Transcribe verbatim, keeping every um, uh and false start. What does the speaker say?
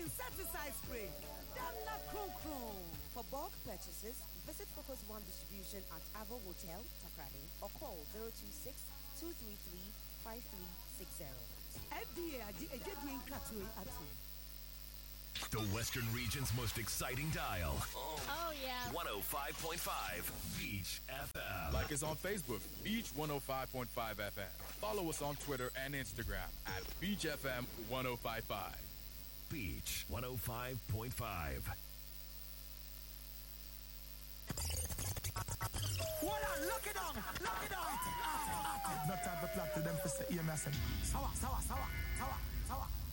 insecticide spray. Dana Kron Kron. For bulk purchases, visit Focus One Distribution at Avo Hotel, Takrady, or call zero two six, two three three, five three six zero. F D A adi ejedin katwe atu. The Western Region's most exciting dial. Oh, yeah. one oh five point five Beach F M. Like us on Facebook, Beach one oh five point five F M. Follow us on Twitter and Instagram at Beach F M one oh five point five. Beach one oh five point five. Hold on, lock it down, lock it down. No time to plot to them for say, yeah, me I said, sawa, sawa, sawa, sawa, sawa.